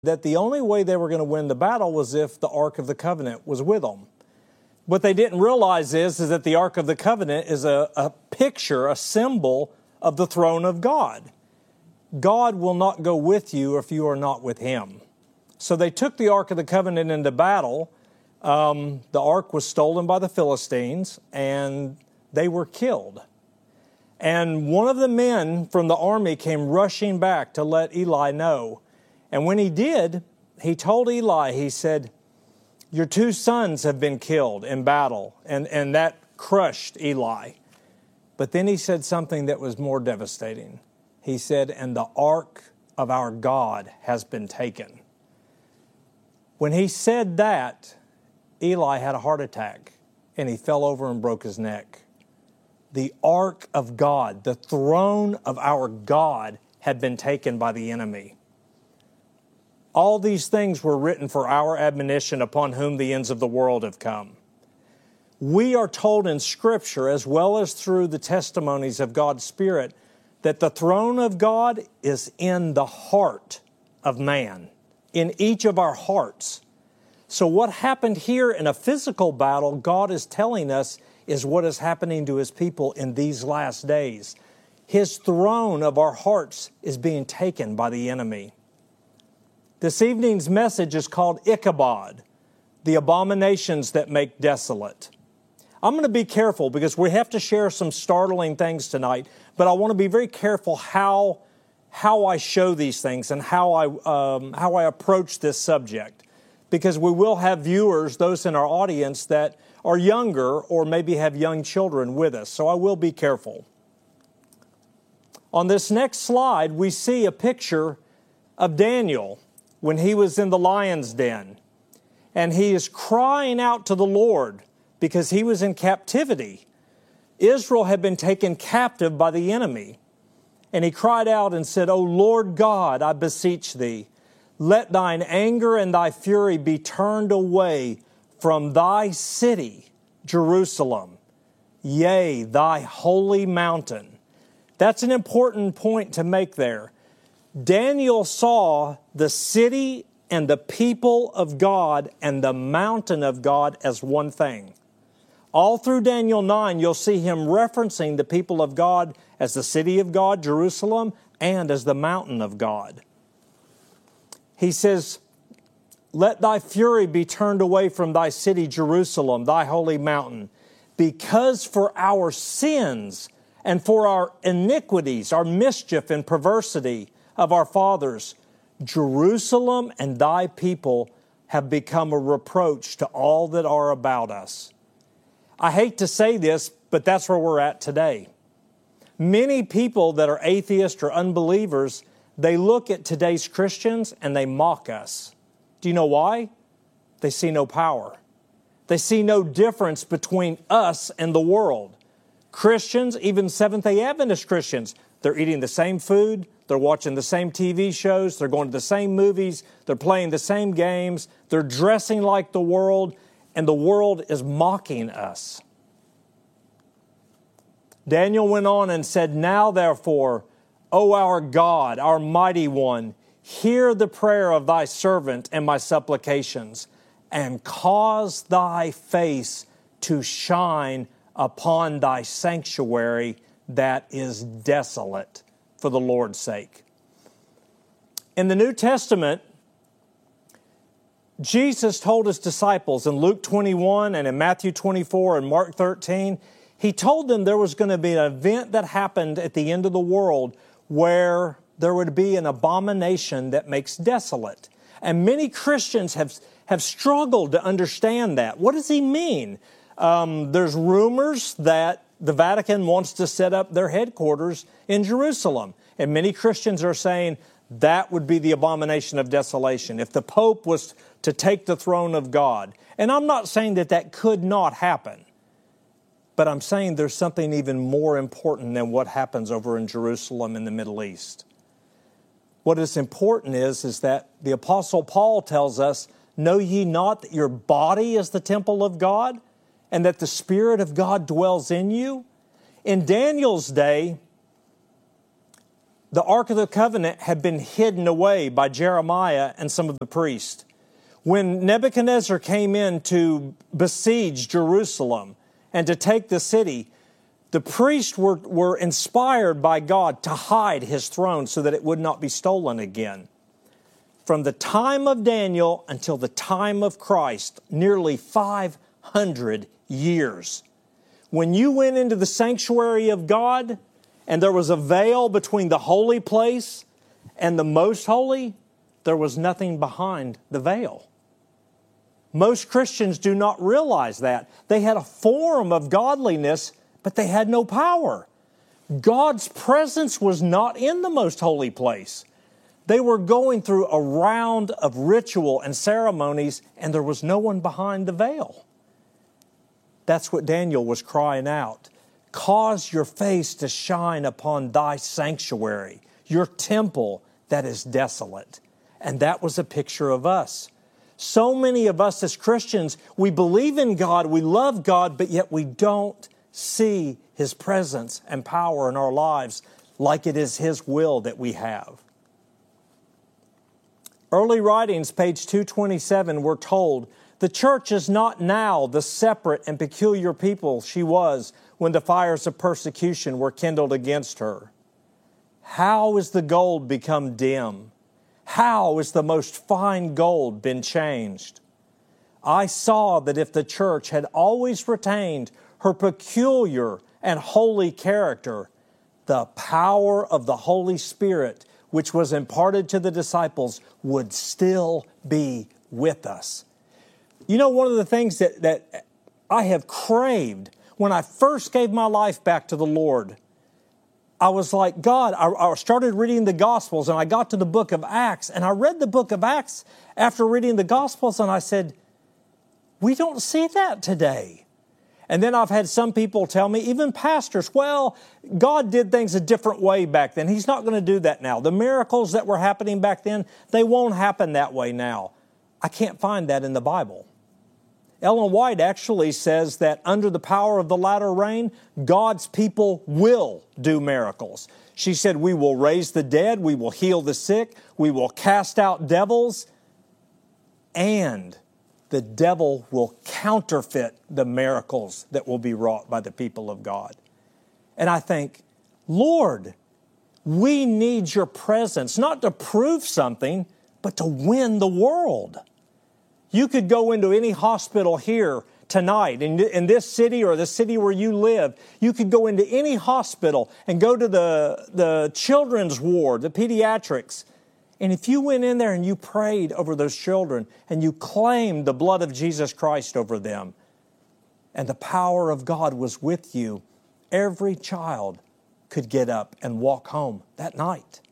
that the only way they were going to win the battle was if the Ark of the Covenant was with them. What they didn't realize is that the Ark of the Covenant is a picture, a symbol of the throne of God. God will not go with you if you are not with Him. So they took the Ark of the Covenant into battle. The Ark was stolen by the Philistines, and they were killed. And one of the men from the army came rushing back to let Eli know. And when he did, he told Eli, he said, "Your 2 sons have been killed in battle." And that crushed Eli. But then he said something that was more devastating. He said, "And the ark of our God has been taken." When he said that, Eli had a heart attack and he fell over and broke his neck. The ark of God, the throne of our God, had been taken by the enemy. All these things were written for our admonition, upon whom the ends of the world have come. We are told in Scripture, as well as through the testimonies of God's Spirit, that the throne of God is in the heart of man, in each of our hearts. So what happened here in a physical battle, God is telling us, is what is happening to His people in these last days. His throne of our hearts is being taken by the enemy. This evening's message is called Ichabod, the abominations that make desolate. I'm going to be careful because we have to share some startling things tonight, but I want to be very careful how I show these things and how I approach this subject, because we will have viewers, those in our audience that are younger or maybe have young children with us, so I will be careful. On this next slide, we see a picture of Daniel when he was in the lion's den. And he is crying out to the Lord because he was in captivity. Israel had been taken captive by the enemy. And he cried out and said, "O Lord God, I beseech Thee, let Thine anger and Thy fury be turned away from Thy city, Jerusalem, yea, Thy holy mountain." That's an important point to make there. Daniel saw the city and the people of God and the mountain of God as one thing. All through Daniel 9, you'll see him referencing the people of God as the city of God, Jerusalem, and as the mountain of God. He says, "Let Thy fury be turned away from Thy city, Jerusalem, Thy holy mountain, because for our sins and for our iniquities, our mischief and perversity of our fathers, Jerusalem and Thy people have become a reproach to all that are about us." I hate to say this, but that's where we're at today. Many people that are atheists or unbelievers, they look at today's Christians and they mock us. Do you know why? They see no power. They see no difference between us and the world. Christians, even Seventh-day Adventist Christians, they're eating the same food, they're watching the same TV shows, they're going to the same movies, they're playing the same games, they're dressing like the world, and the world is mocking us. Daniel went on and said, "Now therefore, O our God, our mighty one, hear the prayer of Thy servant and my supplications, and cause Thy face to shine upon Thy sanctuary that is desolate, for the Lord's sake." In the New Testament, Jesus told His disciples in Luke 21 and in Matthew 24 and Mark 13, He told them there was going to be an event that happened at the end of the world where there would be an abomination that makes desolate. And many Christians have struggled to understand that. What does He mean? There's rumors that the Vatican wants to set up their headquarters in Jerusalem. And many Christians are saying that would be the abomination of desolation, if the Pope was to take the throne of God. And I'm not saying that that could not happen. But I'm saying there's something even more important than what happens over in Jerusalem in the Middle East. What is important is that the Apostle Paul tells us, "Know ye not that your body is the temple of God, and that the Spirit of God dwells in you?" In Daniel's day, The Ark of the Covenant had been hidden away by Jeremiah and some of the priests. When Nebuchadnezzar came in to besiege Jerusalem and to take the city, the priests were inspired by God to hide his throne so that it would not be stolen again. From the time of Daniel until the time of Christ, nearly 500 years. When you went into the sanctuary of God and there was a veil between the holy place and the most holy, there was nothing behind the veil. Most Christians do not realize that. They had a form of godliness, but they had no power. God's presence was not in the most holy place. They were going through a round of ritual and ceremonies, and there was no one behind the veil. That's what Daniel was crying out. Cause your face to shine upon thy sanctuary, your temple that is desolate. And that was a picture of us. So many of us as Christians, we believe in God, we love God, but yet we don't see His presence and power in our lives like it is His will that we have. Early writings, page 227, we're told, the church is not now the separate and peculiar people she was when the fires of persecution were kindled against her. How is the gold become dim? How is the most fine gold been changed? I saw that if the church had always retained her peculiar and holy character, the power of the Holy Spirit, which was imparted to the disciples, would still be with us. You know, one of the things that I have craved when I first gave my life back to the Lord, I was like, God, I started reading the Gospels and I got to the book of Acts, and I read the book of Acts after reading the Gospels, and I said, we don't see that today. And then I've had some people tell me, even pastors, well, God did things a different way back then. He's not going to do that now. The miracles that were happening back then, they won't happen that way now. I can't find that in the Bible. Ellen White actually says that under the power of the latter rain, God's people will do miracles. She said, we will raise the dead, we will heal the sick, we will cast out devils, and the devil will counterfeit the miracles that will be wrought by the people of God. And I think, Lord, we need your presence, not to prove something, but to win the world. You could go into any hospital here tonight, in this city or the city where you live. You could go into any hospital and go to the children's ward, the pediatrics. And if you went in there and you prayed over those children and you claimed the blood of Jesus Christ over them, and the power of God was with you, every child could get up and walk home that night.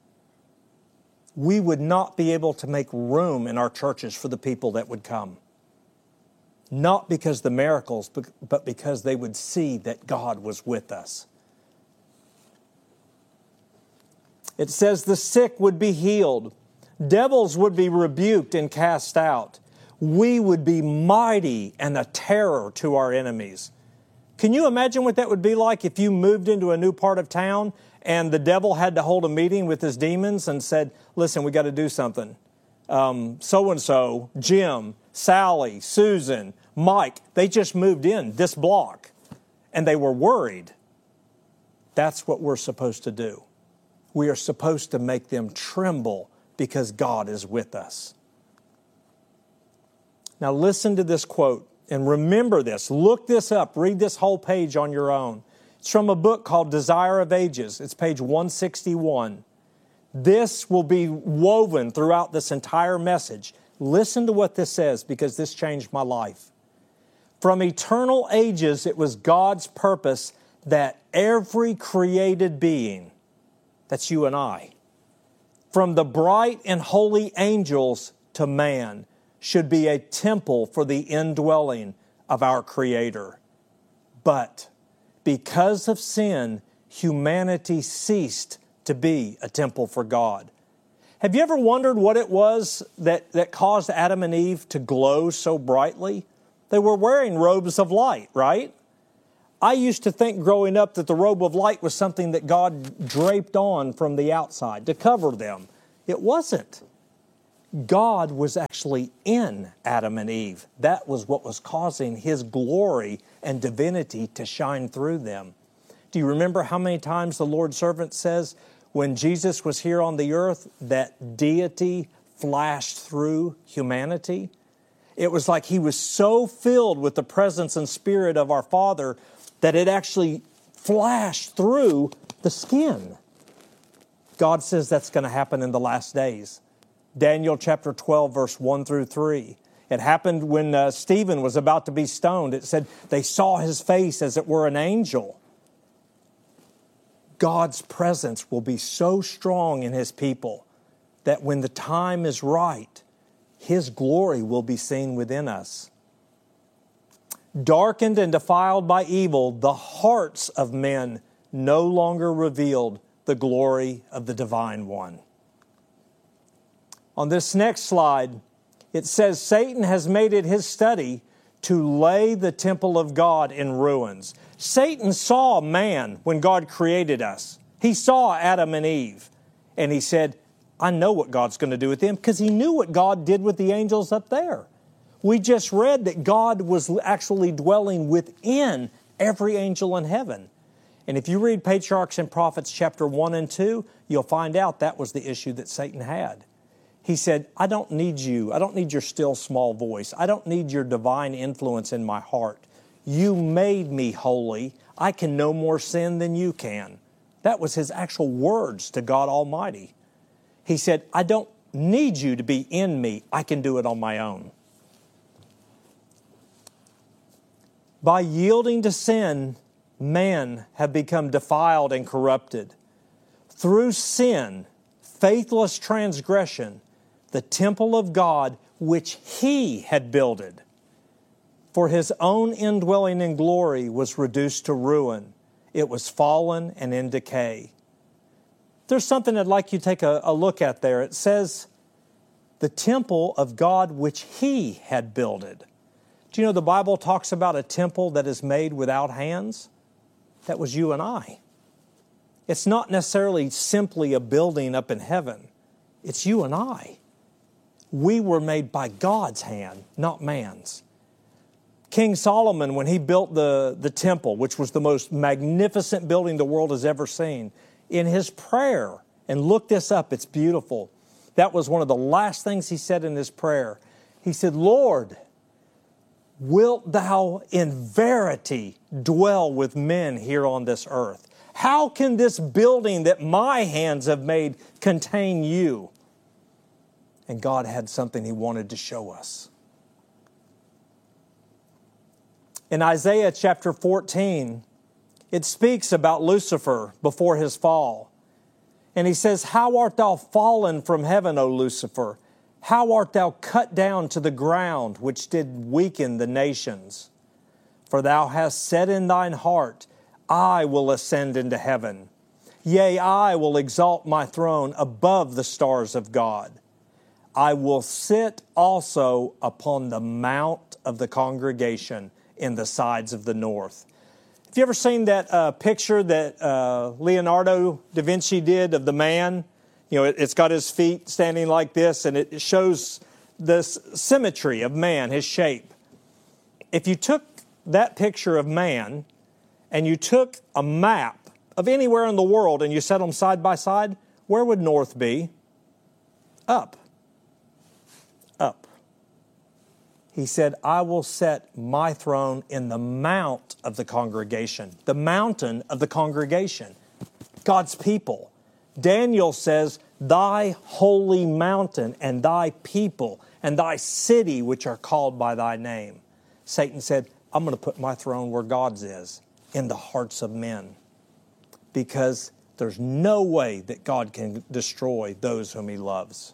We would not be able to make room in our churches for the people that would come. Not because the miracles, but because they would see that God was with us. It says the sick would be healed. Devils would be rebuked and cast out. We would be mighty and a terror to our enemies. Can you imagine what that would be like if you moved into a new part of town and the devil had to hold a meeting with his demons and said, listen, we got to do something. So-and-so, Jim, Sally, Susan, Mike, they just moved in this block and they were worried. That's what we're supposed to do. We are supposed to make them tremble because God is with us. Now listen to this quote and remember this. Look this up. Read this whole page on your own. It's from a book called Desire of Ages. It's page 161. This will be woven throughout this entire message. Listen to what this says, because this changed my life. From eternal ages, it was God's purpose that every created being, that's you and I, from the bright and holy angels to man, should be a temple for the indwelling of our Creator. But because of sin, humanity ceased to be a temple for God. Have you ever wondered what it was that caused Adam and Eve to glow so brightly? They were wearing robes of light, right? I used to think growing up that the robe of light was something that God draped on from the outside to cover them. It wasn't. God was actually in Adam and Eve. That was what was causing His glory and divinity to shine through them. Do you remember how many times the Lord's servant says when Jesus was here on the earth that deity flashed through humanity? It was like He was so filled with the presence and spirit of our Father that it actually flashed through the skin. God says that's going to happen in the last days. Daniel chapter 12, verse 1 through 3. It happened when Stephen was about to be stoned. It said they saw his face as it were an angel. God's presence will be so strong in His people that when the time is right, His glory will be seen within us. Darkened and defiled by evil, the hearts of men no longer revealed the glory of the Divine One. On this next slide, it says Satan has made it his study to lay the temple of God in ruins. Satan saw man when God created us. He saw Adam and Eve. And he said, I know what God's going to do with them, because he knew what God did with the angels up there. We just read that God was actually dwelling within every angel in heaven. And if you read Patriarchs and Prophets chapter 1 and 2, you'll find out that was the issue that Satan had. He said, I don't need you. I don't need your still small voice. I don't need your divine influence in my heart. You made me holy. I can no more sin than you can. That was his actual words to God Almighty. He said, I don't need you to be in me. I can do it on my own. By yielding to sin, men have become defiled and corrupted. Through sin, faithless transgression, the temple of God, which He had builded for His own indwelling in glory, was reduced to ruin. It was fallen and in decay. There's something I'd like you to take a look at there. It says, the temple of God, which He had builded. Do you know the Bible talks about a temple that is made without hands? That was you and I. It's not necessarily simply a building up in heaven. It's you and I. We were made by God's hand, not man's. King Solomon, when he built the temple, which was the most magnificent building the world has ever seen, in his prayer, and look this up, it's beautiful. That was one of the last things he said in his prayer. He said, Lord, wilt thou in verity dwell with men here on this earth? How can this building that my hands have made contain you? And God had something He wanted to show us. In Isaiah chapter 14, it speaks about Lucifer before his fall. And he says, how art thou fallen from heaven, O Lucifer? How art thou cut down to the ground, which did weaken the nations? For thou hast said in thine heart, I will ascend into heaven. Yea, I will exalt my throne above the stars of God. I will sit also upon the mount of the congregation in the sides of the north. Have you ever seen that picture that Leonardo da Vinci did of the man? You know, it's got his feet standing like this, and it shows the symmetry of man, his shape. If you took that picture of man and you took a map of anywhere in the world and you set them side by side, where would north be? Up. Up. He said, I will set my throne in the mount of the congregation, the mountain of the congregation, God's people. Daniel says, thy holy mountain and thy people and thy city which are called by thy name. Satan said, I'm going to put my throne where God's is, in the hearts of men. Because there's no way that God can destroy those whom He loves.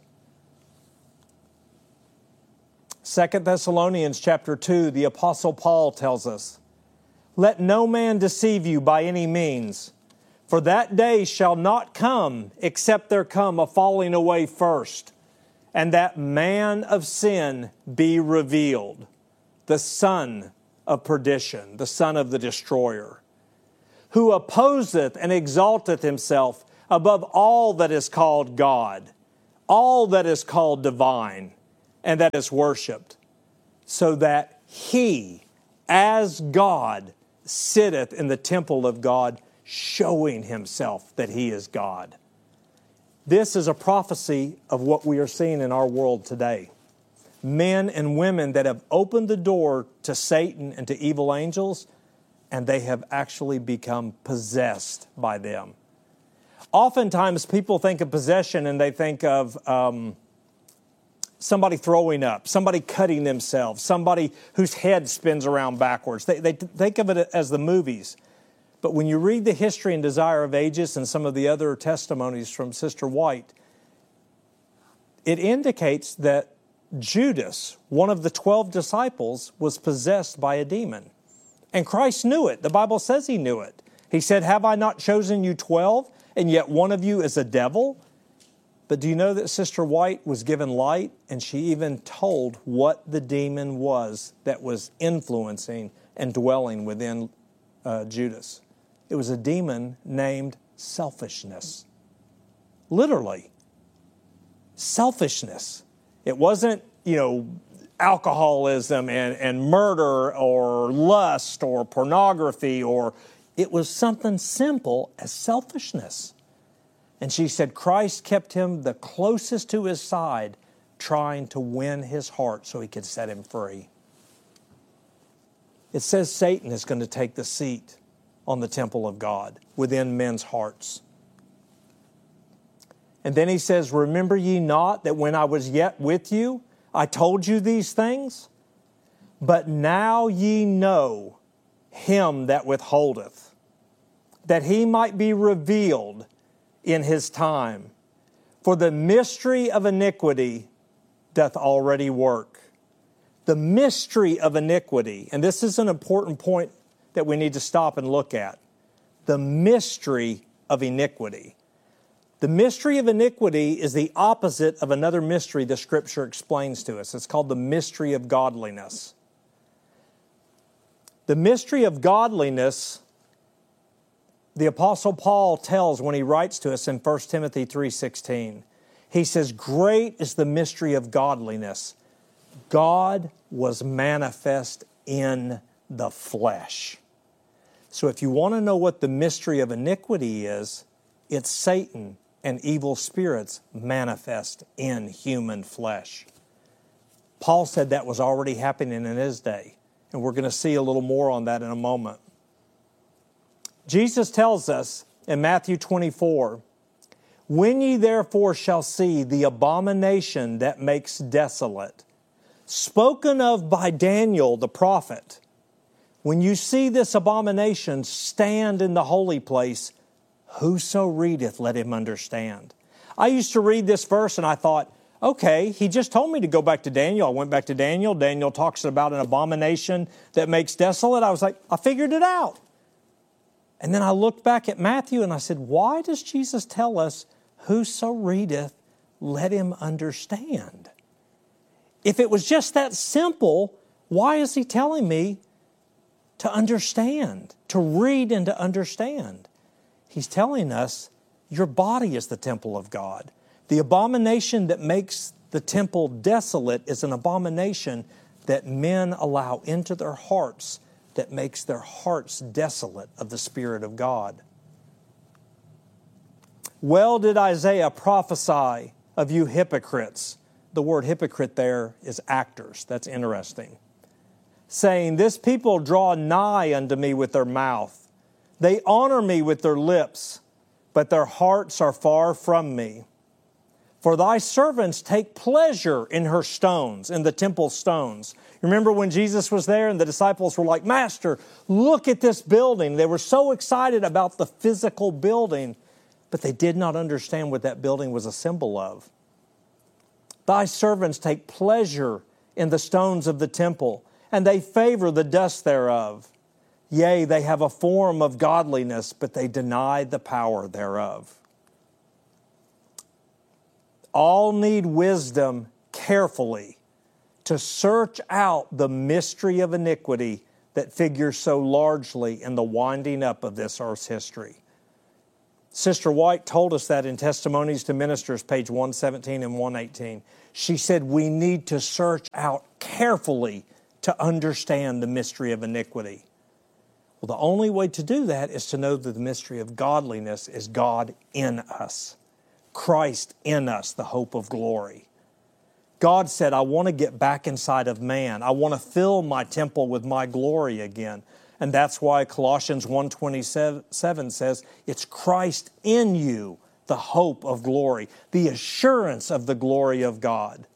2 Thessalonians chapter 2, the Apostle Paul tells us, let no man deceive you by any means, for that day shall not come except there come a falling away first, and that man of sin be revealed, the son of perdition, the son of the destroyer, who opposeth and exalteth himself above all that is called God, all that is called divine, and that is worshipped, so that he, as God, sitteth in the temple of God, showing himself that he is God. This is a prophecy of what we are seeing in our world today. Men and women that have opened the door to Satan and to evil angels, and they have actually become possessed by them. Oftentimes people think of possession and they think of somebody throwing up, somebody cutting themselves, somebody whose head spins around backwards. They think of it as the movies. But when you read the history and desire of ages and some of the other testimonies from Sister White, it indicates that Judas, one of the 12 disciples, was possessed by a demon. And Christ knew it. The Bible says he knew it. He said, "Have I not chosen you 12, and yet one of you is a devil?" But do you know that Sister White was given light, and she even told what the demon was that was influencing and dwelling within Judas? It was a demon named selfishness. Literally. Selfishness. It wasn't, alcoholism and murder or lust or pornography, or it was something simple as selfishness. And she said Christ kept him the closest to his side, trying to win his heart so he could set him free. It says Satan is going to take the seat on the temple of God within men's hearts. And then he says, "Remember ye not that when I was yet with you, I told you these things? But now ye know him that withholdeth, that he might be revealed in his time. For the mystery of iniquity doth already work." The mystery of iniquity, and this is an important point that we need to stop and look at. The mystery of iniquity. The mystery of iniquity is the opposite of another mystery the Scripture explains to us. It's called the mystery of godliness. The mystery of godliness, the Apostle Paul tells when he writes to us in 1 Timothy 3:16. He says, "Great is the mystery of godliness. God was manifest in the flesh." So if you want to know what the mystery of iniquity is, it's Satan and evil spirits manifest in human flesh. Paul said that was already happening in his day, and we're going to see a little more on that in a moment. Jesus tells us in Matthew 24, "When ye therefore shall see the abomination that makes desolate, spoken of by Daniel the prophet, when you see this abomination stand in the holy place, whoso readeth, let him understand." I used to read this verse and I thought, okay, he just told me to go back to Daniel. I went back to Daniel. Daniel talks about an abomination that makes desolate. I was like, I figured it out. And then I looked back at Matthew and I said, why does Jesus tell us, whoso readeth, let him understand? If it was just that simple, why is he telling me to understand, to read and to understand? He's telling us your body is the temple of God. The abomination that makes the temple desolate is an abomination that men allow into their hearts, that makes their hearts desolate of the Spirit of God. Well did Isaiah prophesy of you hypocrites. The word hypocrite there is actors. That's interesting. Saying, this people draw nigh unto me with their mouth. They honor me with their lips, but their hearts are far from me. For thy servants take pleasure in her stones, in the temple stones. Remember when Jesus was there and the disciples were like, Master, look at this building. They were so excited about the physical building, but they did not understand what that building was a symbol of. Thy servants take pleasure in the stones of the temple, and they favor the dust thereof. Yea, they have a form of godliness, but they deny the power thereof. All need wisdom carefully to search out the mystery of iniquity, that figures so largely in the winding up of this earth's history. Sister White told us that in Testimonies to Ministers, page 117 and 118. She said we need to search out carefully to understand the mystery of iniquity. Well, the only way to do that is to know that the mystery of godliness is God in us, Christ in us, the hope of glory. God said, I want to get back inside of man. I want to fill my temple with my glory again. And that's why Colossians 1:27 says, it's Christ in you, the hope of glory, the assurance of the glory of God.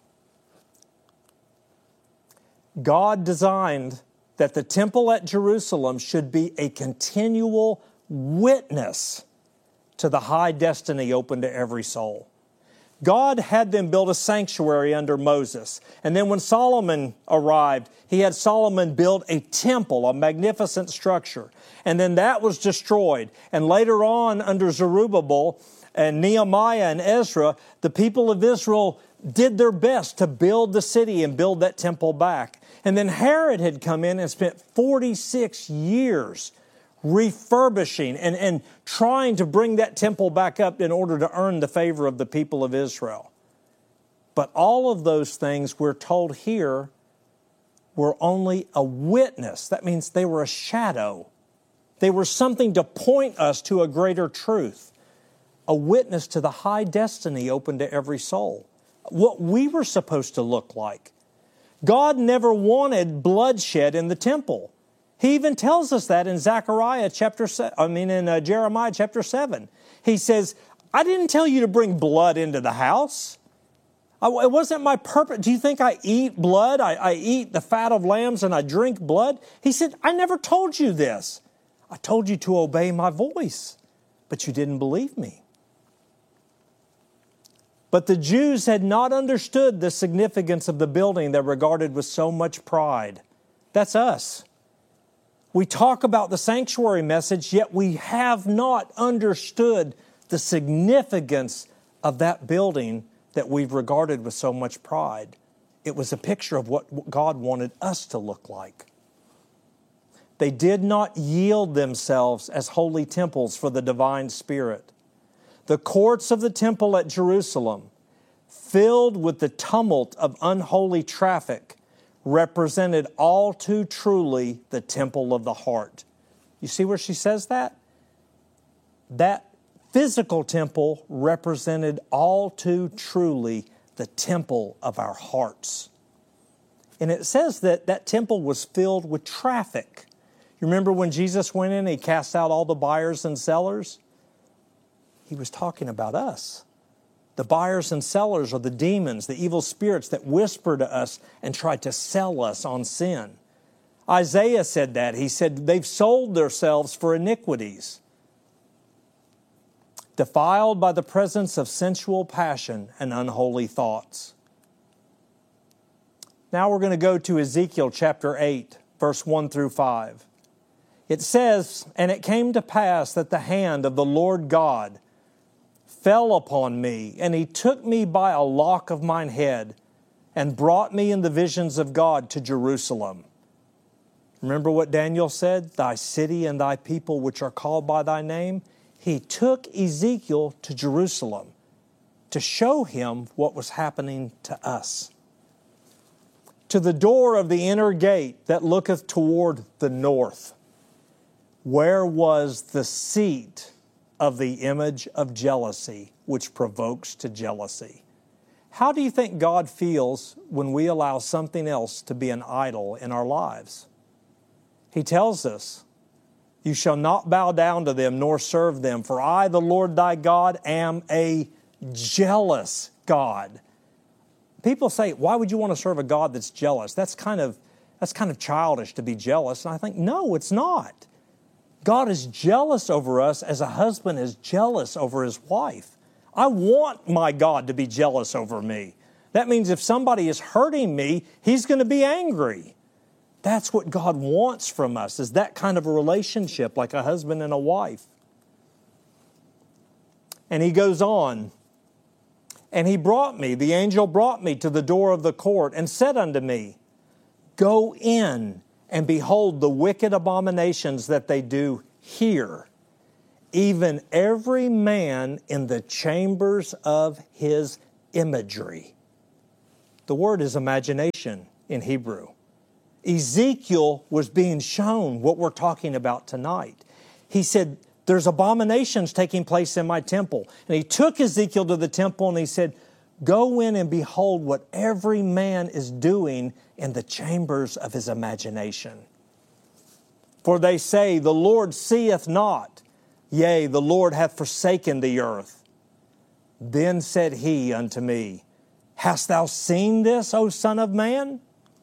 God designed that the temple at Jerusalem should be a continual witness to the high destiny open to every soul. God had them build a sanctuary under Moses. And then when Solomon arrived, he had Solomon build a temple, a magnificent structure. And then that was destroyed. And later on, under Zerubbabel and Nehemiah and Ezra, the people of Israel did their best to build the city and build that temple back. And then Herod had come in and spent 46 years refurbishing and trying to bring that temple back up in order to earn the favor of the people of Israel. But all of those things, we're told here, were only a witness. That means they were a shadow. They were something to point us to a greater truth. A witness to the high destiny open to every soul. What we were supposed to look like. God never wanted bloodshed in the temple. He even tells us that in Jeremiah chapter 7. He says, I didn't tell you to bring blood into the house. It wasn't my purpose. Do you think I eat blood? I eat the fat of lambs and I drink blood? He said, I never told you this. I told you to obey my voice, but you didn't believe me. But the Jews had not understood the significance of the building they regarded with so much pride. That's us. We talk about the sanctuary message, yet we have not understood the significance of that building that we've regarded with so much pride. It was a picture of what God wanted us to look like. They did not yield themselves as holy temples for the divine Spirit. The courts of the temple at Jerusalem, filled with the tumult of unholy traffic, represented all too truly the temple of the heart. You see where she says that? That physical temple represented all too truly the temple of our hearts. And it says that that temple was filled with traffic. You remember when Jesus went in and He cast out all the buyers and sellers? He was talking about us. The buyers and sellers are the demons, the evil spirits that whisper to us and try to sell us on sin. Isaiah said that. He said they've sold themselves for iniquities. Defiled by the presence of sensual passion and unholy thoughts. Now we're going to go to Ezekiel chapter 8, verse 1 through 5. It says, And it came to pass that the hand of the Lord God fell upon me, and He took me by a lock of mine head, and brought me in the visions of God to Jerusalem. Remember what Daniel said? Thy city and thy people which are called by thy name. He took Ezekiel to Jerusalem to show him what was happening to us. To the door of the inner gate that looketh toward the north, where was the seat of the image of jealousy, which provokes to jealousy. How do you think God feels when we allow something else to be an idol in our lives? He tells us, You shall not bow down to them, nor serve them, for I, the Lord thy God, am a jealous God. People say, why would you want to serve a God that's jealous? That's kind of childish to be jealous. And I think, no, it's not. God is jealous over us as a husband is jealous over his wife. I want my God to be jealous over me. That means if somebody is hurting me, He's going to be angry. That's what God wants from us, is that kind of a relationship like a husband and a wife. And he goes on, And the angel brought me to the door of the court, and said unto me, Go in and behold the wicked abominations that they do here, even every man in the chambers of his imagery. The word is imagination in Hebrew. Ezekiel was being shown what we're talking about tonight. He said, there's abominations taking place in my temple. And he took Ezekiel to the temple and he said, go in and behold what every man is doing in the chambers of his imagination. For they say, the Lord seeth not, yea, the Lord hath forsaken the earth. Then said he unto me, hast thou seen this, O Son of Man?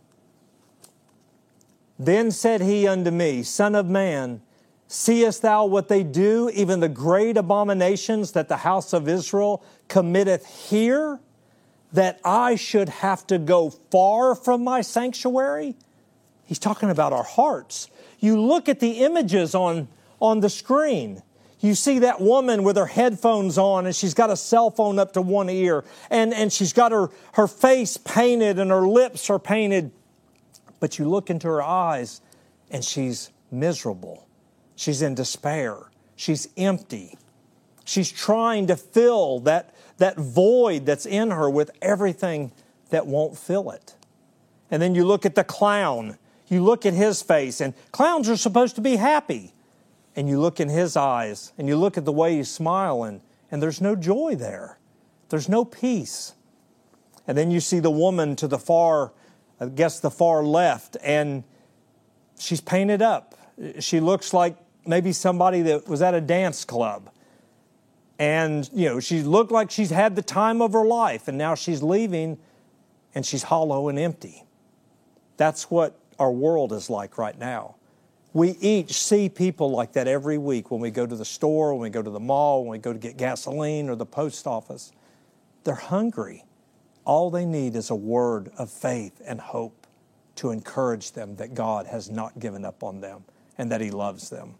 Then said he unto me, Son of man, seest thou what they do, even the great abominations that the house of Israel committeth here, that I should have to go far from my sanctuary? He's talking about our hearts. You look at the images on the screen. You see that woman with her headphones on and she's got a cell phone up to one ear and she's got her face painted and her lips are painted. But you look into her eyes and she's miserable. She's in despair. She's empty. She's trying to fill that void that's in her with everything that won't fill it. And then you look at the clown. You look at his face, and clowns are supposed to be happy. And you look in his eyes, and you look at the way he's smiling, and there's no joy there. There's no peace. And then you see the woman to the far left, and she's painted up. She looks like maybe somebody that was at a dance club. And, she looked like she's had the time of her life, and now she's leaving, and she's hollow and empty. That's what our world is like right now. We each see people like that every week when we go to the store, when we go to the mall, when we go to get gasoline or the post office. They're hungry. All they need is a word of faith and hope to encourage them that God has not given up on them and that He loves them.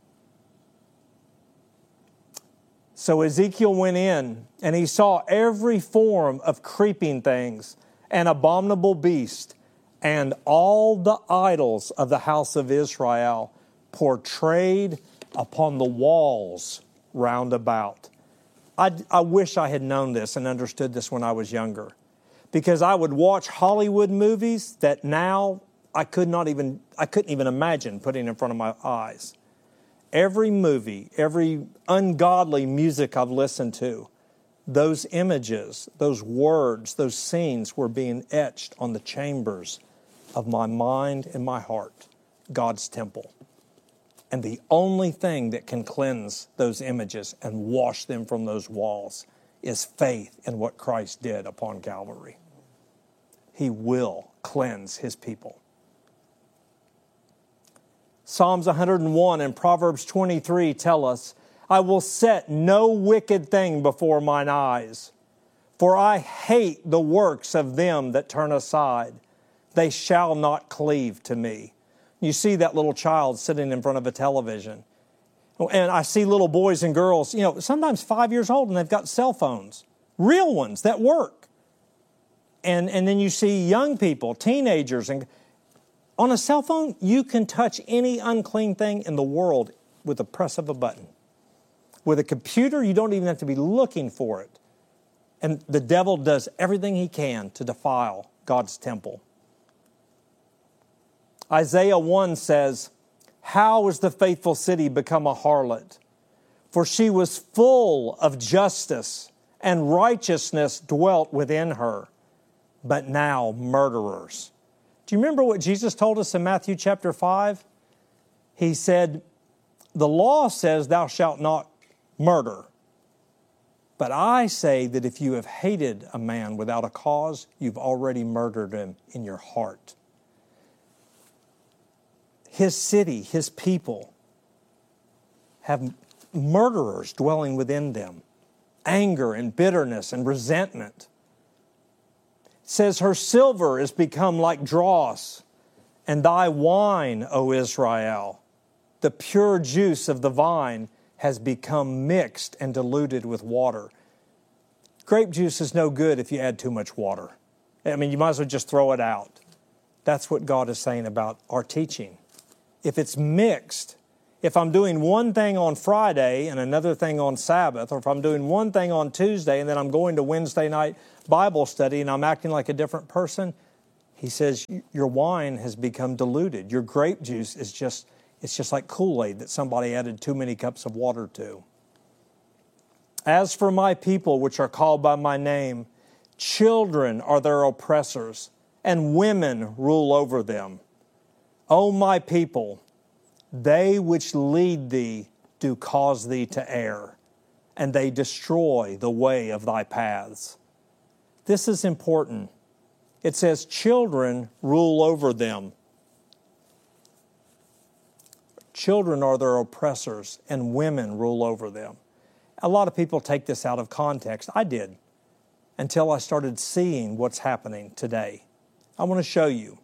So Ezekiel went in and he saw every form of creeping things, an abominable beast, and all the idols of the house of Israel portrayed upon the walls round about. I wish I had known this and understood this when I was younger, because I would watch Hollywood movies that now I couldn't even imagine putting in front of my eyes. Every movie, every ungodly music I've listened to, those images, those words, those scenes were being etched on the chambers of my mind and my heart, God's temple. And the only thing that can cleanse those images and wash them from those walls is faith in what Christ did upon Calvary. He will cleanse His people. Psalms 101 and Proverbs 23 tell us, I will set no wicked thing before mine eyes, for I hate the works of them that turn aside. They shall not cleave to me. You see that little child sitting in front of a television. And I see little boys and girls, sometimes 5 years old, and they've got cell phones, real ones that work. And then you see young people, teenagers, and on a cell phone, you can touch any unclean thing in the world with the press of a button. With a computer, you don't even have to be looking for it. And the devil does everything he can to defile God's temple. Isaiah 1 says, how is the faithful city become a harlot? For she was full of justice, and righteousness dwelt within her. But now murderers. Do you remember what Jesus told us in Matthew chapter 5? He said, the law says thou shalt not murder. But I say that if you have hated a man without a cause, you've already murdered him in your heart. His city, His people, have murderers dwelling within them. Anger and bitterness and resentment. It says her silver is become like dross, and thy wine, O Israel, the pure juice of the vine, has become mixed and diluted with water. Grape juice is no good if you add too much water. You might as well just throw it out. That's what God is saying about our teaching. if it's mixed, if I'm doing one thing on Friday and another thing on Sabbath, or if I'm doing one thing on Tuesday and then I'm going to Wednesday night Bible study and I'm acting like a different person, he says, your wine has become diluted. Your grape juice is just like Kool-Aid that somebody added too many cups of water to. As for my people which are called by my name, children are their oppressors, and women rule over them. O my people, they which lead thee do cause thee to err, and they destroy the way of thy paths. This is important. It says, children rule over them. Children are their oppressors, and women rule over them. A lot of people take this out of context. I did, until I started seeing what's happening today. I want to show you.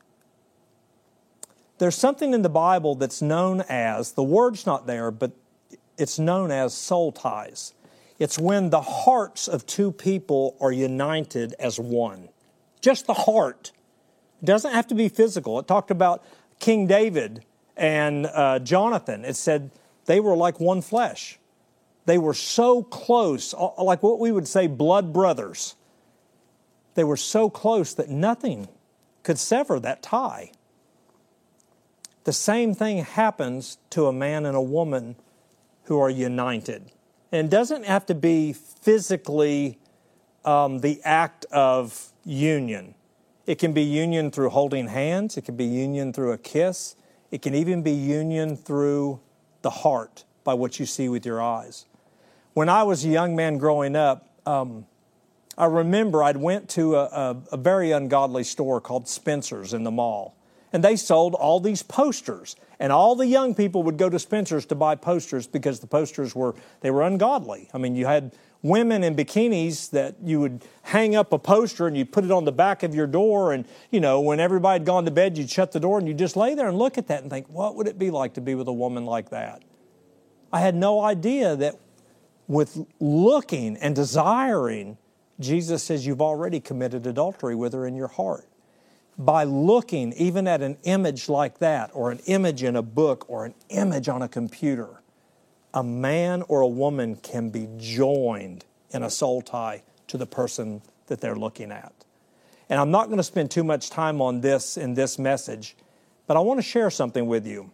There's something in the Bible that's known as, the word's not there, but it's known as soul ties. It's when the hearts of two people are united as one. Just the heart. It doesn't have to be physical. It talked about King David and Jonathan. It said they were like one flesh. They were so close, like what we would say blood brothers. They were so close that nothing could sever that tie. The same thing happens to a man and a woman who are united. And it doesn't have to be physically the act of union. It can be union through holding hands. It can be union through a kiss. It can even be union through the heart by what you see with your eyes. When I was a young man growing up, I remember I went to a very ungodly store called Spencer's in the mall. And they sold all these posters. And all the young people would go to Spencer's to buy posters because the posters were ungodly. I mean, you had women in bikinis that you would hang up a poster and you'd put it on the back of your door. And, you know, when everybody had gone to bed, you'd shut the door and you'd just lay there and look at that and think, what would it be like to be with a woman like that? I had no idea that with looking and desiring, Jesus says you've already committed adultery with her in your heart. By looking even at an image like that, or an image in a book, or an image on a computer, a man or a woman can be joined in a soul tie to the person that they're looking at. And I'm not going to spend too much time on this in this message, but I want to share something with you.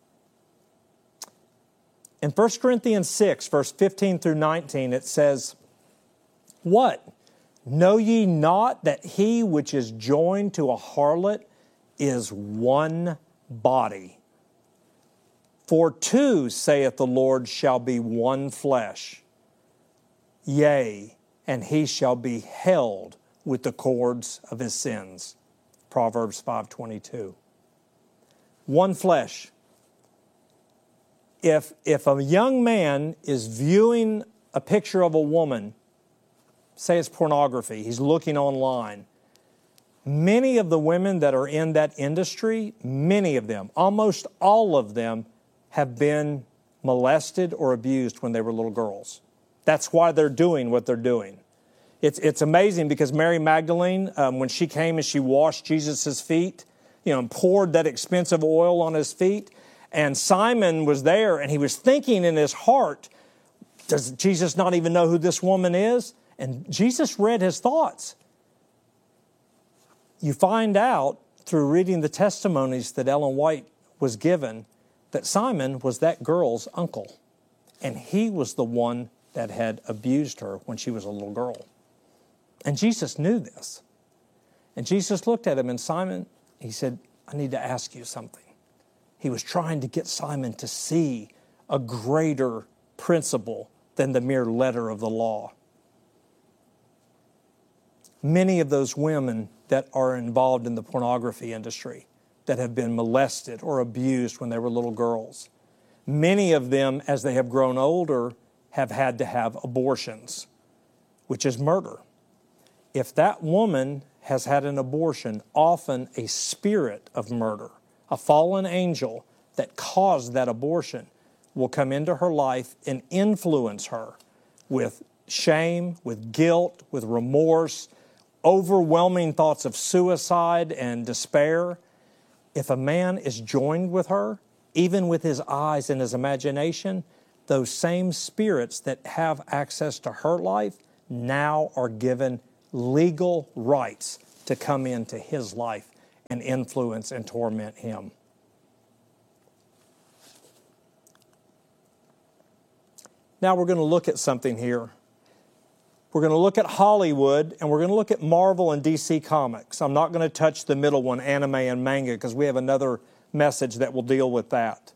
In 1 Corinthians 6, verse 15 through 19, it says, what? Know ye not that he which is joined to a harlot is one body? For two, saith the Lord, shall be one flesh. Yea, and he shall be held with the cords of his sins. Proverbs 5:22. One flesh. If a young man is viewing a picture of a woman, say it's pornography, he's looking online, many of the women that are in that industry, many of them, almost all of them, have been molested or abused when they were little girls. That's why they're doing what they're doing. It's amazing because Mary Magdalene, when she came and she washed Jesus' feet, and poured that expensive oil on his feet, and Simon was there and he was thinking in his heart, does Jesus not even know who this woman is? And Jesus read his thoughts. You find out through reading the testimonies that Ellen White was given that Simon was that girl's uncle. And he was the one that had abused her when she was a little girl. And Jesus knew this. And Jesus looked at him, and Simon, he said, I need to ask you something. He was trying to get Simon to see a greater principle than the mere letter of the law. Many of those women that are involved in the pornography industry that have been molested or abused when they were little girls, many of them, as they have grown older, have had to have abortions, which is murder. If that woman has had an abortion, often a spirit of murder, a fallen angel that caused that abortion, will come into her life and influence her with shame, with guilt, with remorse, overwhelming thoughts of suicide and despair. if a man is joined with her, even with his eyes and his imagination, those same spirits that have access to her life now are given legal rights to come into his life and influence and torment him. Now we're going to look at something here. We're going to look at Hollywood, and we're going to look at Marvel and DC Comics. I'm not going to touch the middle one, anime and manga, because we have another message that will deal with that.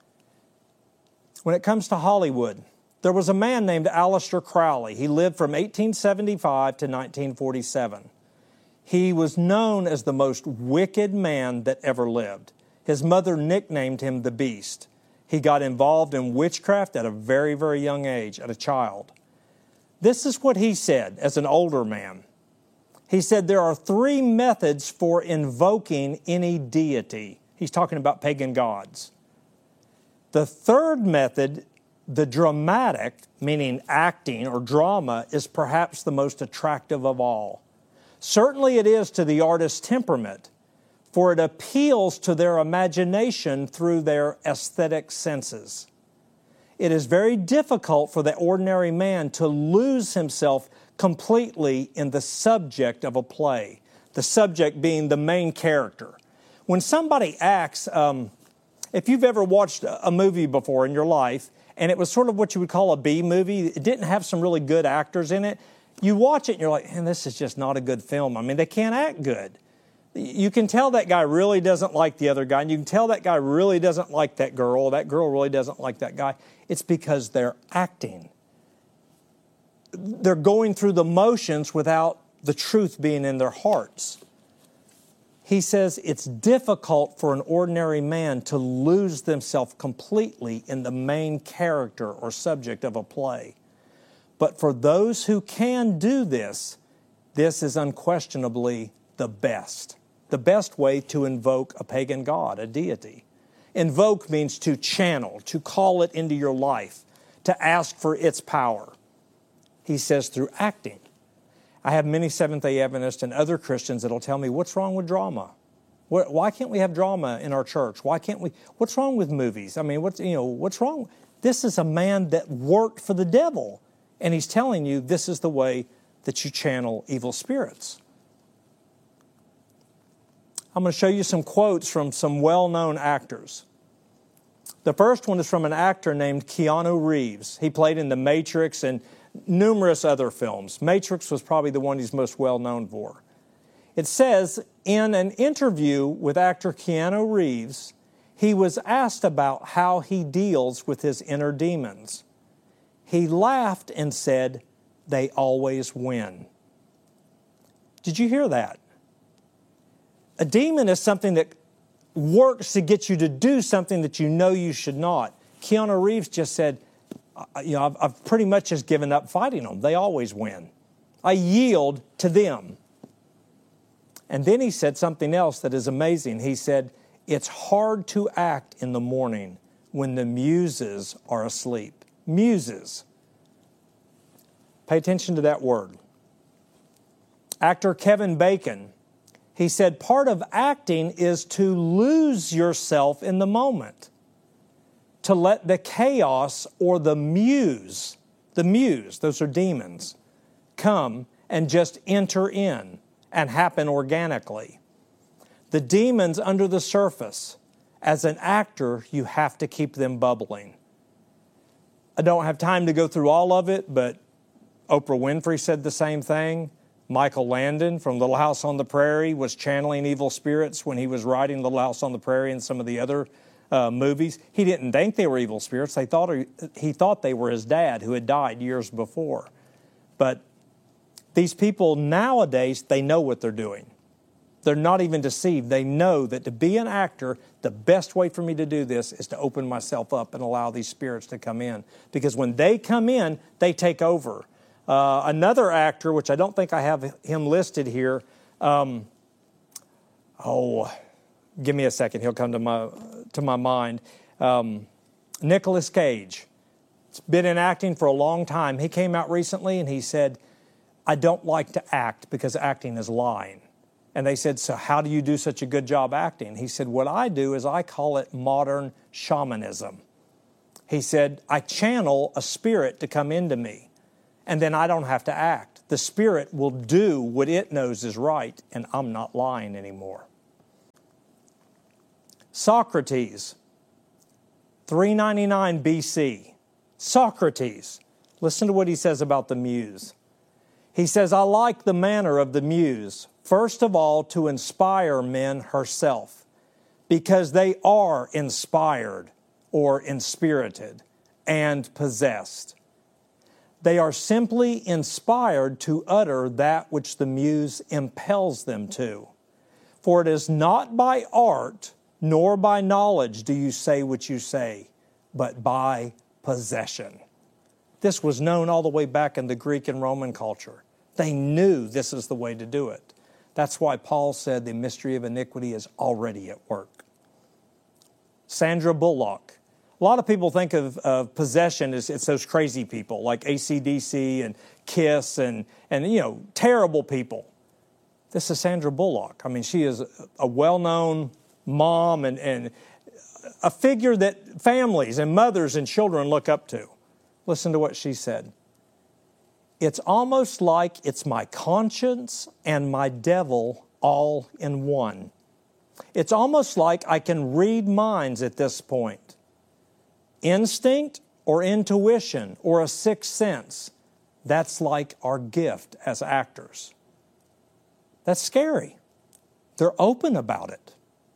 When it comes to Hollywood, there was a man named Aleister Crowley. He lived from 1875 to 1947. He was known as the most wicked man that ever lived. His mother nicknamed him the Beast. He got involved in witchcraft at a very, very young age, as a child. This is what he said as an older man. He said there are 3 methods for invoking any deity. He's talking about pagan gods. The third method, the dramatic, meaning acting or drama, is perhaps the most attractive of all. Certainly it is to the artist's temperament, for it appeals to their imagination through their aesthetic senses. It is very difficult for the ordinary man to lose himself completely in the subject of a play, the subject being the main character. When somebody acts, if you've ever watched a movie before in your life, and it was sort of what you would call a B movie, it didn't have some really good actors in it, you watch it and you're like, man, this is just not a good film. I mean, they can't act good. You can tell that guy really doesn't like the other guy, and you can tell that guy really doesn't like that girl really doesn't like that guy. It's because they're acting. They're going through the motions without the truth being in their hearts. He says it's difficult for an ordinary man to lose themselves completely in the main character or subject of a play. But for those who can do this, this is unquestionably the best. The best way to invoke a pagan god, a deity. Invoke means to channel, to call it into your life, to ask for its power. He says through acting. I have many Seventh-day Adventists and other Christians that will tell me, what's wrong with drama? Why can't we have drama in our church? Why can't we? What's wrong with movies? I mean, what's wrong? This is a man that worked for the devil, and he's telling you this is the way that you channel evil spirits. I'm going to show you some quotes from some well-known actors. The first one is from an actor named Keanu Reeves. He played in The Matrix and numerous other films. Matrix was probably the one he's most well-known for. It says, in an interview with actor Keanu Reeves, he was asked about how he deals with his inner demons. He laughed and said, "They always win." Did you hear that? A demon is something that works to get you to do something that you know you should not. Keanu Reeves just said, I've pretty much just given up fighting them. They always win. I yield to them. And then he said something else that is amazing. He said, it's hard to act in the morning when the muses are asleep. Muses. Pay attention to that word. Actor Kevin Bacon, he said, part of acting is to lose yourself in the moment, to let the chaos or the muse, those are demons, come and just enter in and happen organically. The demons under the surface, as an actor, you have to keep them bubbling. I don't have time to go through all of it, but Oprah Winfrey said the same thing. Michael Landon from Little House on the Prairie was channeling evil spirits when he was writing Little House on the Prairie and some of the other movies. He didn't think they were evil spirits. He thought they were his dad who had died years before. But these people nowadays, they know what they're doing. They're not even deceived. They know that to be an actor, the best way for me to do this is to open myself up and allow these spirits to come in. Because when they come in, they take over. Another actor, which I don't think I have him listed here. Give me a second. He'll come to my mind. Nicolas Cage. He's been in acting for a long time. He came out recently and he said, I don't like to act because acting is lying. And they said, so how do you do such a good job acting? He said, what I do is I call it modern shamanism. He said, I channel a spirit to come into me, and then I don't have to act. The spirit will do what it knows is right, and I'm not lying anymore. Socrates, 399 BC. Socrates, listen to what he says about the muse. He says, I like the manner of the muse, first of all, to inspire men herself, because they are inspired or inspirited and possessed. They are simply inspired to utter that which the muse impels them to. For it is not by art nor by knowledge do you say what you say, but by possession. This was known all the way back in the Greek and Roman culture. They knew this is the way to do it. That's why Paul said the mystery of iniquity is already at work. Sandra Bullock. A lot of people think of possession as it's those crazy people like AC/DC and KISS and terrible people. This is Sandra Bullock. I mean, she is a well-known mom and a figure that families and mothers and children look up to. Listen to what she said. It's almost like it's my conscience and my devil all in one. It's almost like I can read minds at this point. Instinct or intuition or a sixth sense, that's like our gift as actors. That's scary. They're open about it.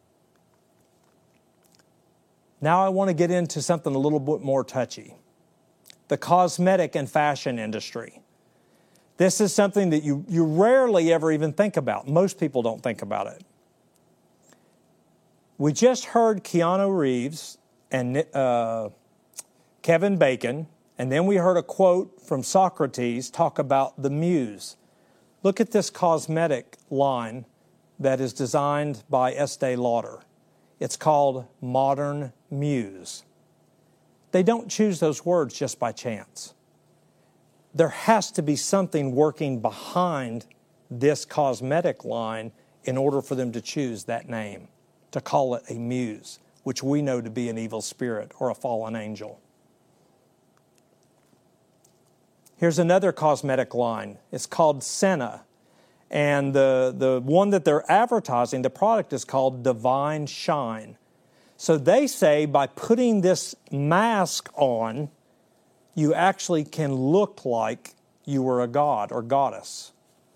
Now I want to get into something a little bit more touchy. The cosmetic and fashion industry. This is something that you rarely ever even think about. Most people don't think about it. We just heard Keanu Reeves and Kevin Bacon, and then we heard a quote from Socrates talk about the muse. Look at this cosmetic line that is designed by Estee Lauder. It's called Modern Muse. They don't choose those words just by chance. There has to be something working behind this cosmetic line in order for them to choose that name, to call it a muse, which we know to be an evil spirit or a fallen angel. Here's another cosmetic line. It's called Senna. And the one that they're advertising, the product is called Divine Shine. So they say by putting this mask on, you actually can look like you were a god or goddess.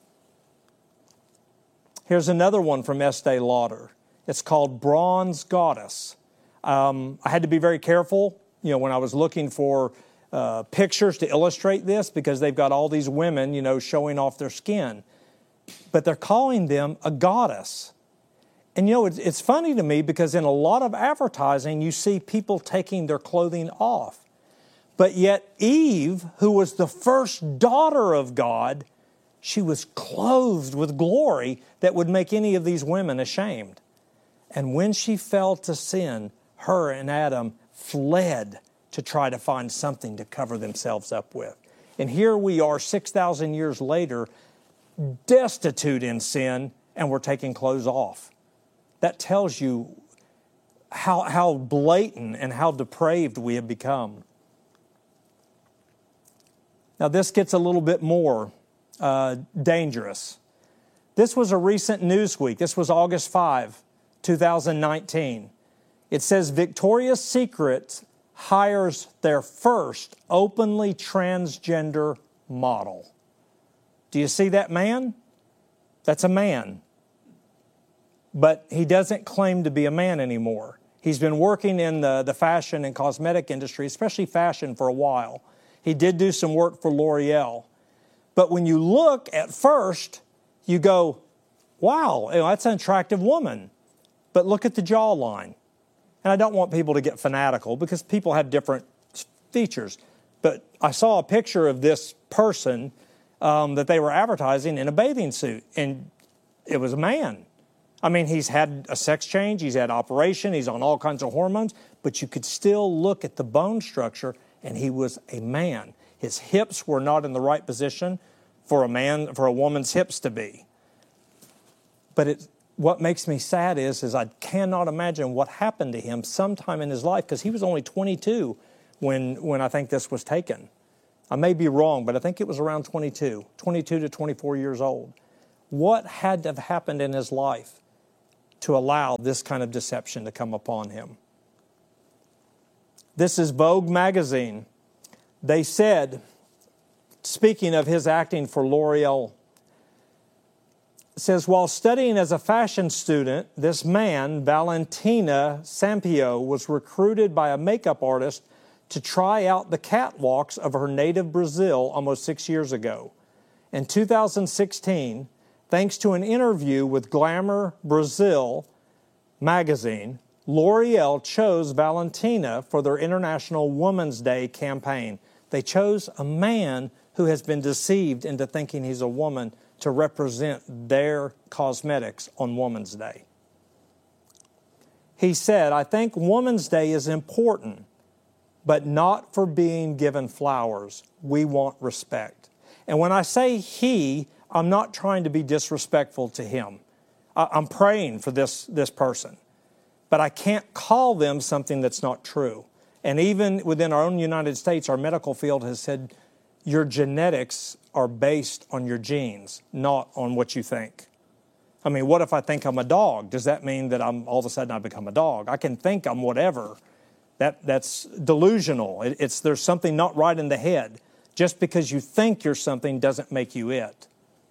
Here's another one from Estee Lauder. It's called Bronze Goddess. I had to be very careful, when I was looking for pictures to illustrate this because they've got all these women, showing off their skin. But they're calling them a goddess. And it's funny to me because in a lot of advertising, you see people taking their clothing off. But yet Eve, who was the first daughter of God, she was clothed with glory that would make any of these women ashamed. And when she fell to sin, her and Adam fled to try to find something to cover themselves up with. And here we are 6,000 years later, destitute in sin, and we're taking clothes off. That tells you how blatant and how depraved we have become. Now this gets a little bit more dangerous. This was a recent Newsweek. This was August 5, 2019. It says Victoria's Secret hires their first openly transgender model. Do you see that man? That's a man. But he doesn't claim to be a man anymore. He's been working in the fashion and cosmetic industry, especially fashion, for a while. He did do some work for L'Oreal. But when you look at first, you go, wow, that's an attractive woman. But look at the jawline. And I don't want people to get fanatical because people have different features. But I saw a picture of this person that they were advertising in a bathing suit, and it was a man. I mean, he's had a sex change, he's had operation, he's on all kinds of hormones, but you could still look at the bone structure, and he was a man. His hips were not in the right position for a woman's hips to be. But what makes me sad is I cannot imagine what happened to him sometime in his life, because he was only 22 when I think this was taken. I may be wrong, but I think it was around 22 to 24 years old. What had to have happened in his life to allow this kind of deception to come upon him? This is Vogue magazine. They said, speaking of his acting for L'Oreal, it says, while studying as a fashion student, this man, Valentina Sampaio, was recruited by a makeup artist to try out the catwalks of her native Brazil almost 6 years ago. In 2016, thanks to an interview with Glamour Brazil magazine, L'Oreal chose Valentina for their International Women's Day campaign. They chose a man who has been deceived into thinking he's a woman to represent their cosmetics on Women's Day. He said, I think Women's Day is important, but not for being given flowers. We want respect. And when I say he, I'm not trying to be disrespectful to him. I'm praying for this person. But I can't call them something that's not true. And even within our own United States, our medical field has said your genetics are based on your genes, not on what you think. I mean, what if I think I'm a dog? Does that mean that all of a sudden I become a dog? I can think I'm whatever. That's delusional. There's something not right in the head. Just because you think you're something doesn't make you it.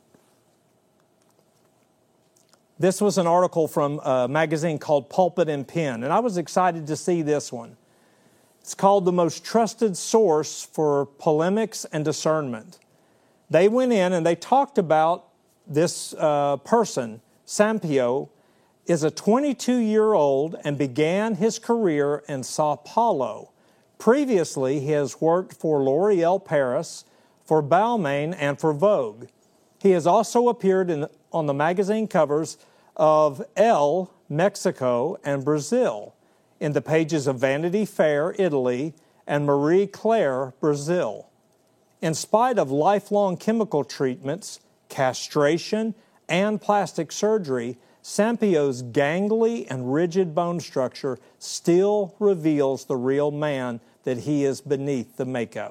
This was an article from a magazine called Pulpit and Pen, and I was excited to see this one. It's called The Most Trusted Source for Polemics and Discernment. They went in and they talked about this person, Sampaio, is a 22-year-old and began his career in Sao Paulo. Previously, he has worked for L'Oréal Paris, for Balmain, and for Vogue. He has also appeared on the magazine covers of Elle, Mexico, and Brazil, in the pages of Vanity Fair, Italy, and Marie Claire, Brazil. In spite of lifelong chemical treatments, castration, and plastic surgery, Sampaio's gangly and rigid bone structure still reveals the real man that he is beneath the makeup.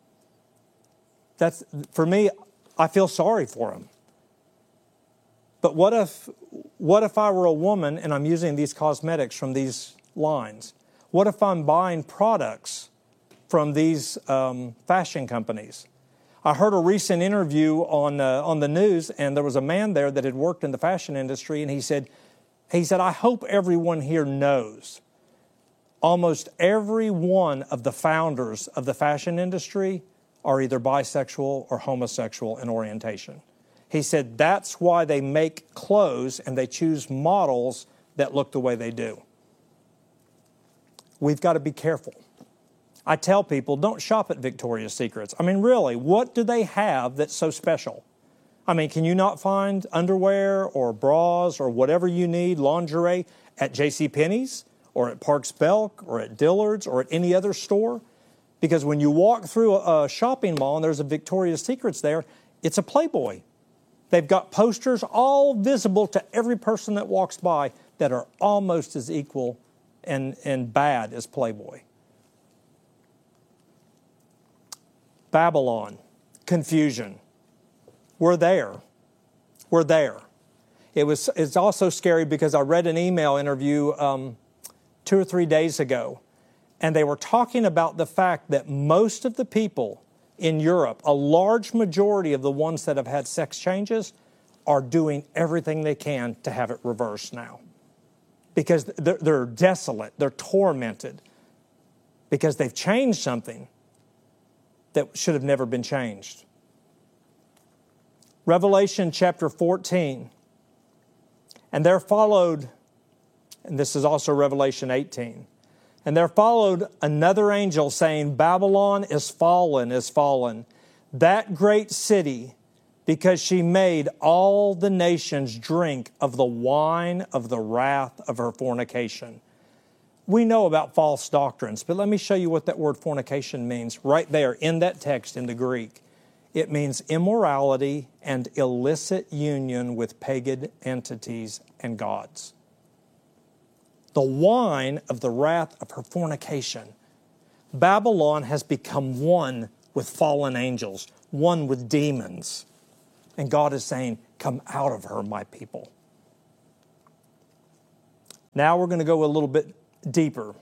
For me, I feel sorry for him. But what if I were a woman and I'm using these cosmetics from these lines? What if I'm buying products from these fashion companies? I heard a recent interview on the news, and there was a man there that had worked in the fashion industry, and he said, I hope everyone here knows almost every one of the founders of the fashion industry are either bisexual or homosexual in orientation. He said that's why they make clothes and they choose models that look the way they do. We've got to be careful. I tell people, don't shop at Victoria's Secrets. I mean, really, what do they have that's so special? I mean, can you not find underwear or bras or whatever you need, lingerie, at JCPenney's or at Parks Belk or at Dillard's or at any other store? Because when you walk through a shopping mall and there's a Victoria's Secrets there, it's a Playboy. They've got posters all visible to every person that walks by that are almost as equal and bad as Playboy. Babylon, confusion. We're there. We're there. It's also scary because I read an email interview 2 or 3 days ago, and they were talking about the fact that most of the people in Europe, a large majority of the ones that have had sex changes, are doing everything they can to have it reversed now. Because they're desolate, they're tormented, because they've changed something that should have never been changed. Revelation chapter 14. And there followed, and this is also Revelation 18, and there followed another angel saying, Babylon is fallen, that great city, because she made all the nations drink of the wine of the wrath of her fornication. We know about false doctrines, but let me show you what that word fornication means right there in that text in the Greek. It means immorality and illicit union with pagan entities and gods. The wine of the wrath of her fornication. Babylon has become one with fallen angels, one with demons. And God is saying, come out of her, my people. Now we're going to go a little bit deeper.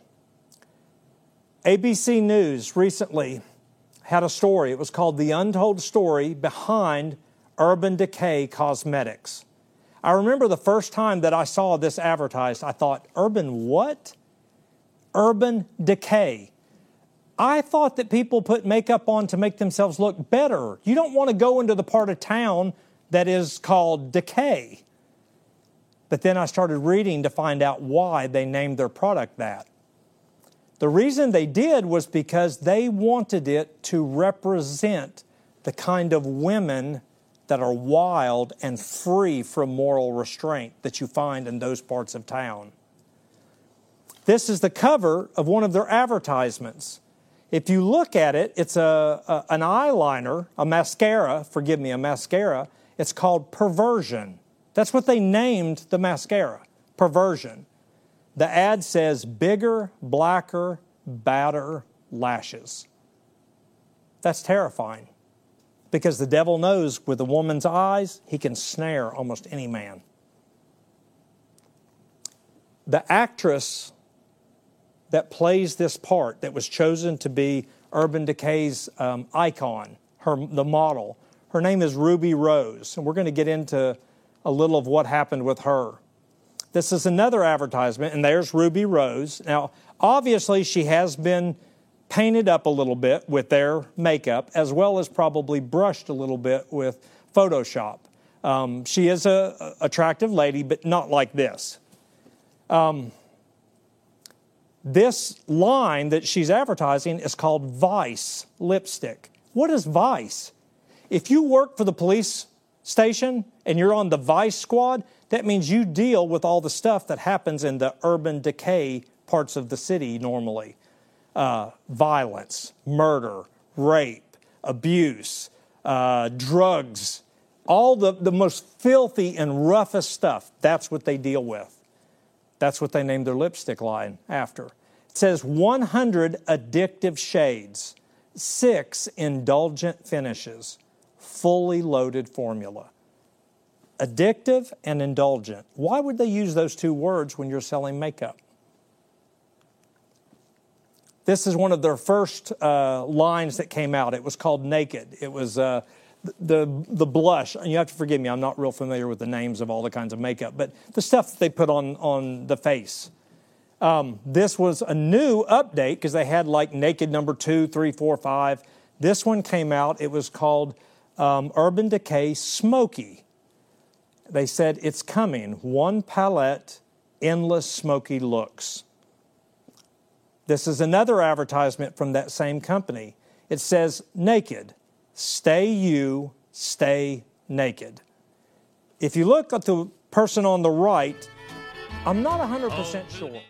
ABC News recently had a story. It was called The Untold Story Behind Urban Decay Cosmetics. I remember the first time that I saw this advertised, I thought, urban what? Urban Decay. I thought that people put makeup on to make themselves look better. You don't want to go into the part of town that is called decay. But then I started reading to find out why they named their product that. The reason they did was because they wanted it to represent the kind of women that are wild and free from moral restraint that you find in those parts of town. This is the cover of one of their advertisements. If you look at it, it's an eyeliner, a mascara. It's called Perversion. That's what they named the mascara, Perversion. The ad says bigger, blacker, badder lashes. That's terrifying because the devil knows with a woman's eyes, he can snare almost any man. The actress that plays this part, that was chosen to be Urban Decay's icon, the model, her name is Ruby Rose, and we're going to get into a little of what happened with her. This is another advertisement, and there's Ruby Rose. Now, obviously, she has been painted up a little bit with their makeup, as well as probably brushed a little bit with Photoshop. She is an attractive lady, but not like this. This line that she's advertising is called Vice lipstick. What is Vice? If you work for the police station and you're on the Vice squad, that means you deal with all the stuff that happens in the urban decay parts of the city normally. Violence, murder, rape, abuse, drugs, all the most filthy and roughest stuff. That's what they deal with. That's what they named their lipstick line after. It says 100 addictive shades, 6 indulgent finishes, fully loaded formula. Addictive and indulgent. Why would they use those two words when you're selling makeup? This is one of their first lines that came out. It was called Naked. It was the blush. You have to forgive me, I'm not real familiar with the names of all the kinds of makeup, but the stuff that they put on the face. This was a new update because they had like Naked number 2, 3, 4, 5. This one came out. It was called Urban Decay Smoky. They said, it's coming. One palette, endless smoky looks. This is another advertisement from that same company. It says, Naked. Stay you, stay naked. If you look at the person on the right, I'm not 100% sure.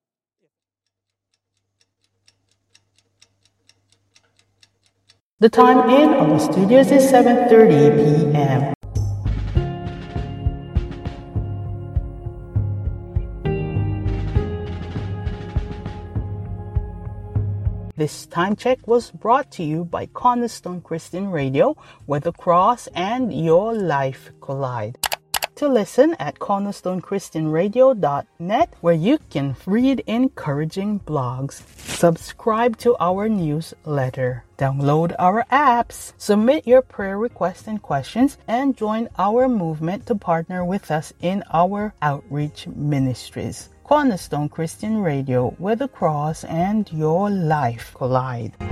The time in our studios is 7:30 p.m. This time check was brought to you by Cornerstone Christian Radio, where the cross and your life collide. To listen at cornerstonechristianradio.net, where you can read encouraging blogs. Subscribe to our newsletter. Download our apps. Submit your prayer requests and questions, and join our movement to partner with us in our outreach ministries. Cornerstone Christian Radio, where the cross and your life collide.